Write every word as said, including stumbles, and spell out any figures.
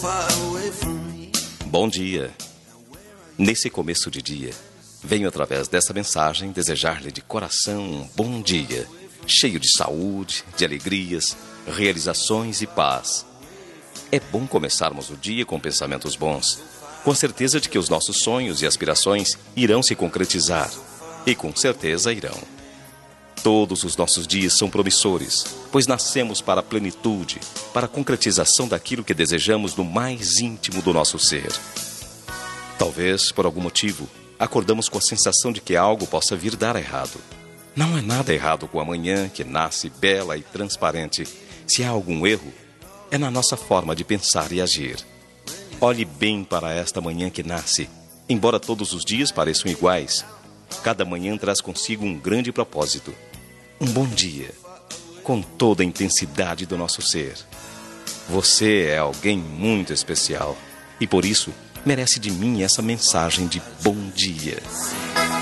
Bom dia. Nesse começo de dia, venho através dessa mensagem desejar-lhe de coração um bom dia, cheio de saúde, de alegrias, realizações e paz. É bom começarmos o dia com pensamentos bons, com a certeza de que os nossos sonhos e aspirações irão se concretizar, e com certeza irão. Todos os nossos dias são promissores, pois nascemos para a plenitude, para a concretização daquilo que desejamos no mais íntimo do nosso ser. Talvez, por algum motivo, acordamos com a sensação de que algo possa vir dar errado. Não há nada errado com a manhã que nasce bela e transparente. Se há algum erro, é na nossa forma de pensar e agir. Olhe bem para esta manhã que nasce. Embora todos os dias pareçam iguais, cada manhã traz consigo um grande propósito. Um bom dia, com toda a intensidade do nosso ser. Você é alguém muito especial e, por isso, merece de mim essa mensagem de bom dia.